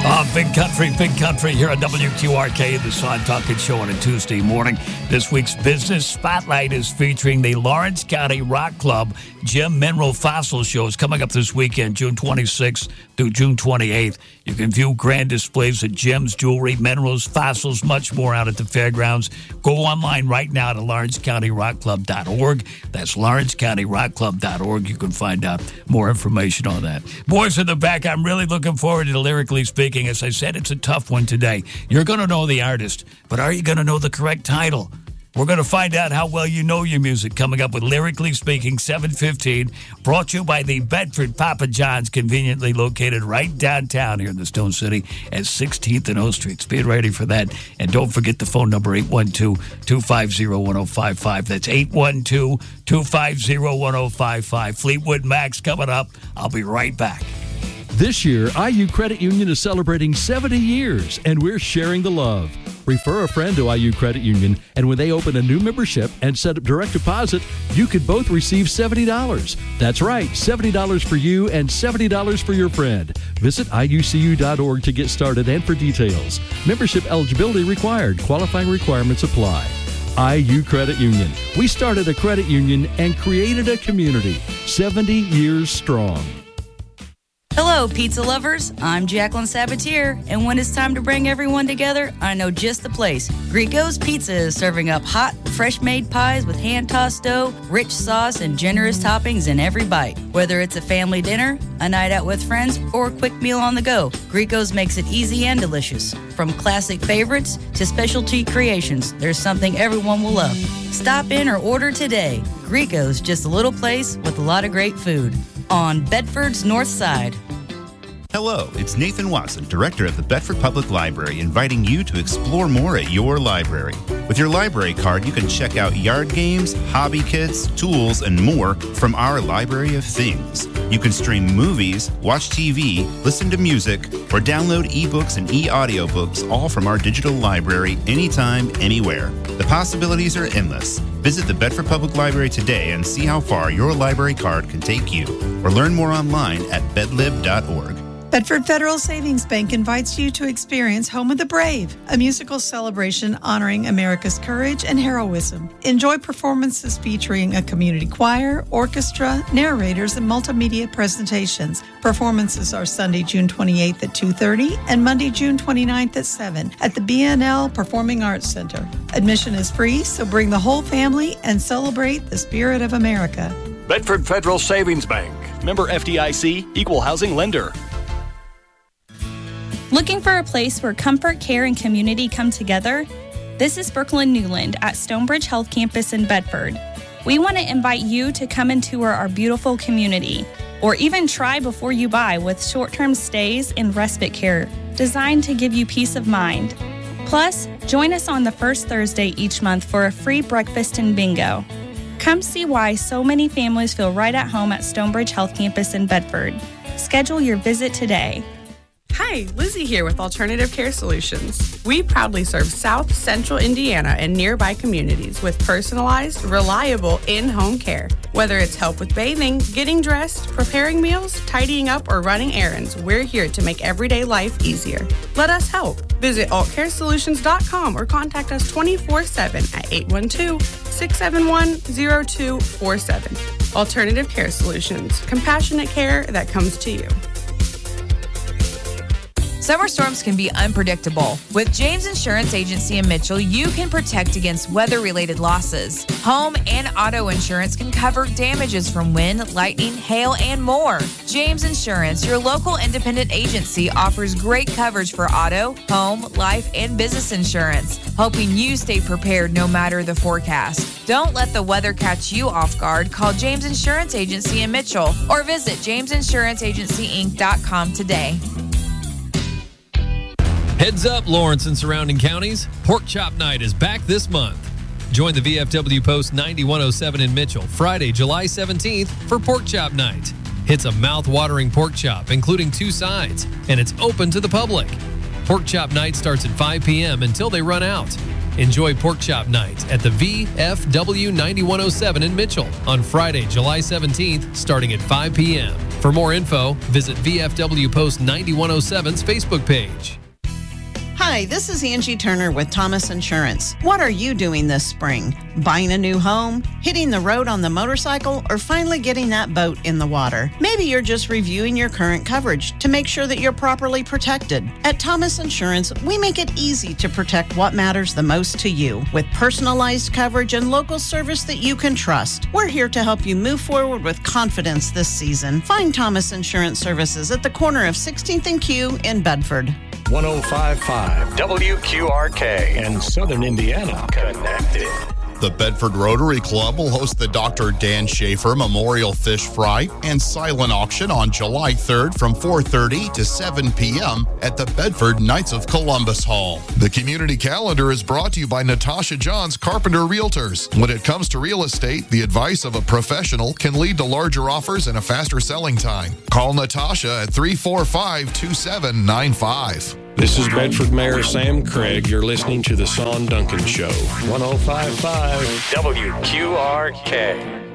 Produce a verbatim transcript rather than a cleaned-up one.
Uh, Big Country, Big Country here on W Q R K, the Sean Talkin Show on a Tuesday morning. This week's Business Spotlight is featuring the Lawrence County Rock Club Gem Mineral Fossil Shows coming up this weekend, June twenty-sixth through June twenty-eighth. You can view grand displays of gems, jewelry, minerals, fossils, much more out at the fairgrounds. Go online right now to lawrence county rock club dot org. That's lawrence county rock club dot org. You can find out more information on that. Boys in the back, I'm really looking forward to Lyrically Speaking. As I said, it's a tough one today. You're going to know the artist, but are you going to know the correct title? We're going to find out how well you know your music coming up with Lyrically Speaking, seven fifteen, brought to you by the Bedford Papa John's, conveniently located right downtown here in the Stone City at sixteenth and O Street. Be ready for that. And don't forget the phone number, eight one two, two five zero, one zero five five. That's eight one two, two five zero, one zero five five. Fleetwood Mac's coming up. I'll be right back. This year, I U Credit Union is celebrating seventy years, and we're sharing the love. Refer a friend to I U Credit Union, and when they open a new membership and set up direct deposit, you could both receive seventy dollars. That's right, seventy dollars for you and seventy dollars for your friend. Visit I U C U dot org to get started and for details. Membership eligibility required. Qualifying requirements apply. I U Credit Union. We started a credit union and created a community. seventy years strong. Hello, pizza lovers. I'm Jacqueline Sabatier, and when it's time to bring everyone together, I know just the place. Greco's Pizza is serving up hot, fresh-made pies with hand-tossed dough, rich sauce, and generous toppings in every bite. Whether it's a family dinner, a night out with friends, or a quick meal on the go, Greco's makes it easy and delicious. From classic favorites to specialty creations, there's something everyone will love. Stop in or order today. Greco's, just a little place with a lot of great food on Bedford's North Side. Hello, it's Nathan Watson, Director at the Bedford Public Library, inviting you to explore more at your library. With your library card, you can check out yard games, hobby kits, tools, and more from our library of things. You can stream movies, watch T V, listen to music, or download ebooks and e-audiobooks, all from our digital library anytime, anywhere. The possibilities are endless. Visit the Bedford Public Library today and see how far your library card can take you, or learn more online at bedlib dot org. Bedford Federal Savings Bank invites you to experience Home of the Brave, a musical celebration honoring America's courage and heroism. Enjoy performances featuring a community choir, orchestra, narrators, and multimedia presentations. Performances are Sunday, June twenty-eighth at two thirty and Monday, June twenty-ninth at seven at the B N L Performing Arts Center. Admission is free, so bring the whole family and celebrate the spirit of America. Bedford Federal Savings Bank. Member F D I C, Equal Housing Lender. Looking for a place where comfort, care, and community come together? This is Brooklyn Newland at Stonebridge Health Campus in Bedford. We want to invite you to come and tour our beautiful community, or even try before you buy with short-term stays and respite care designed to give you peace of mind. Plus, join us on the first Thursday each month for a free breakfast and bingo. Come see why so many families feel right at home at Stonebridge Health Campus in Bedford. Schedule your visit today. Hi, Lizzie here with Alternative Care Solutions. We proudly serve South Central Indiana and nearby communities with personalized, reliable in-home care. Whether it's help with bathing, getting dressed, preparing meals, tidying up, or running errands, we're here to make everyday life easier. Let us help. Visit alt care solutions dot com or contact us twenty-four seven at eight one two, six seven one, zero two four seven. Alternative Care Solutions. Compassionate care that comes to you. Summer storms can be unpredictable. With James Insurance Agency in Mitchell, you can protect against weather-related losses. Home and auto insurance can cover damages from wind, lightning, hail, and more. James Insurance, your local independent agency, offers great coverage for auto, home, life, and business insurance, helping you stay prepared no matter the forecast. Don't let the weather catch you off guard. Call James Insurance Agency in Mitchell or visit james insurance agency inc dot com today. Heads up, Lawrence and surrounding counties. Pork Chop Night is back this month. Join the V F W Post ninety-one oh seven in Mitchell Friday, July seventeenth for Pork Chop Night. It's a mouth-watering pork chop, including two sides, and it's open to the public. Pork Chop Night starts at five p.m. until they run out. Enjoy Pork Chop Night at the V F W ninety-one oh seven in Mitchell on Friday, July seventeenth, starting at five p.m. For more info, visit V F W Post ninety-one oh seven's Facebook page. Hi, this is Angie Turner with Thomas Insurance. What are you doing this spring? Buying a new home? Hitting the road on the motorcycle? Or finally getting that boat in the water? Maybe you're just reviewing your current coverage to make sure that you're properly protected. At Thomas Insurance, we make it easy to protect what matters the most to you with personalized coverage and local service that you can trust. We're here to help you move forward with confidence this season. Find Thomas Insurance Services at the corner of sixteenth and Q in Bedford. one oh five point five W Q R K and Southern Indiana connected. The Bedford Rotary Club will host the Doctor Dan Schaefer Memorial Fish Fry and Silent Auction on July third from four thirty to seven p.m. at the Bedford Knights of Columbus Hall. The community calendar is brought to you by Natasha Johns Carpenter Realtors. When it comes to real estate, the advice of a professional can lead to larger offers and a faster selling time. Call Natasha at three four five, two seven nine five. This is Bedford Mayor Sam Craig. You're listening to The Son Duncan Show. one oh five point five W Q R K.